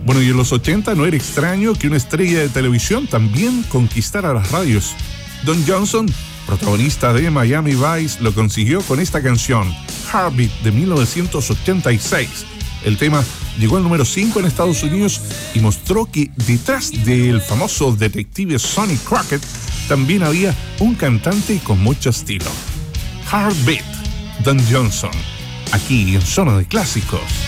Bueno, y en los 80 no era extraño que una estrella de televisión también conquistara las radios. Don Johnson, protagonista de Miami Vice, lo consiguió con esta canción, Heartbeat, de 1986. El tema llegó al número 5 en Estados Unidos y mostró que detrás del famoso detective Sonny Crockett también había un cantante con mucho estilo. Heartbeat, Don Johnson, aquí en Zona de Clásicos.